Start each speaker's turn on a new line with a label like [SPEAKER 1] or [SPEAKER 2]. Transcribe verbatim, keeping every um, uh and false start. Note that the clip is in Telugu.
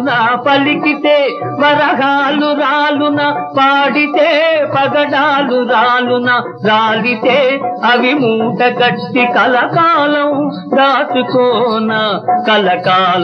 [SPEAKER 1] నా పలికితే వరహాలు రాలున, పాడితే పగడాలు రాలున, రాలితే అవి మూట కట్టి కలకాలం దాచుకోన కలకాలం